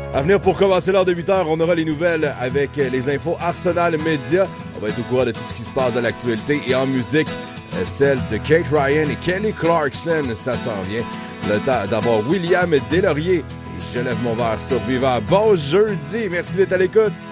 À venir pour commencer l'heure de 8h, on aura les nouvelles avec les infos Arsenal Média. On va être au courant de tout ce qui se passe dans l'actualité et en musique. Celle de Kate Ryan et Kelly Clarkson, ça s'en vient. Le temps d'avoir William Deslauriers. Et je lève mon verre sur Vivant. Bon jeudi, merci d'être à l'écoute.